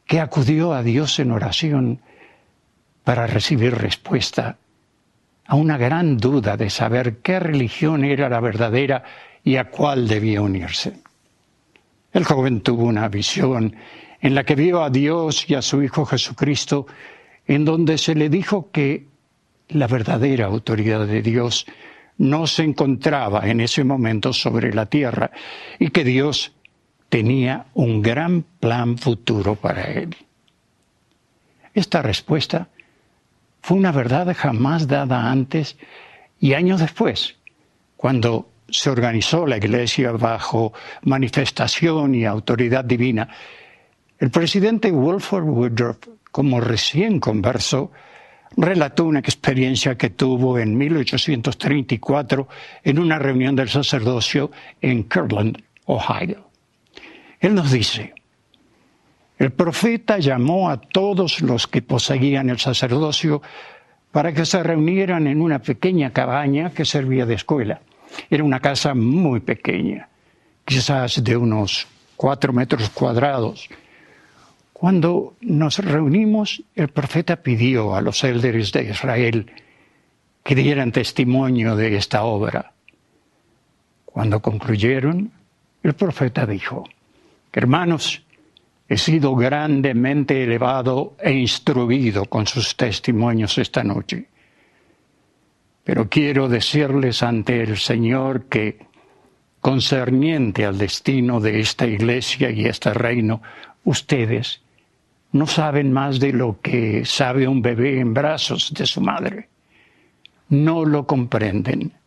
que acudió a Dios en oración para recibir respuesta a una gran duda de saber qué religión era la verdadera y a cuál debía unirse. El joven tuvo una visión en la que vio a Dios y a su Hijo Jesucristo, en donde se le dijo que la verdadera autoridad de Dios no se encontraba en ese momento sobre la tierra y que Dios tenía un gran plan futuro para él. Esta respuesta fue una verdad jamás dada antes y años después, cuando se organizó la Iglesia bajo manifestación y autoridad divina, el presidente Wilford Woodruff, como recién conversó, relató una experiencia que tuvo en 1834 en una reunión del sacerdocio en Kirtland, Ohio. Él nos dice: el profeta llamó a todos los que poseían el sacerdocio para que se reunieran en una pequeña cabaña que servía de escuela. Era una casa muy pequeña, quizás de unos 4 metros cuadrados. Cuando nos reunimos, el profeta pidió a los élderes de Israel que dieran testimonio de esta obra. Cuando concluyeron, el profeta dijo: hermanos, he sido grandemente elevado e instruido con sus testimonios esta noche. Pero quiero decirles ante el Señor que, concerniente al destino de esta iglesia y este reino, ustedes no saben más de lo que sabe un bebé en brazos de su madre. No lo comprenden.